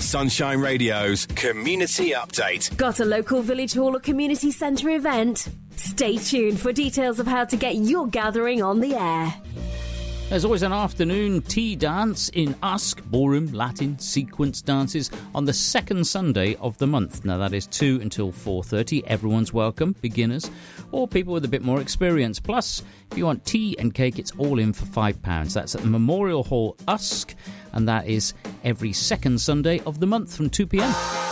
Sunshine Radio's Community Update. Got a local village hall or community centre event? Stay tuned for details of how to get your gathering on the air. There's always an afternoon tea dance in Usk, ballroom, Latin, sequence dances on the second Sunday of the month. Now that is 2 until 4:30. Everyone's welcome, beginners or people with a bit more experience. Plus, if you want tea and cake, it's all in for £5. That's at the Memorial Hall, Usk, and that is every second Sunday of the month from 2 p.m.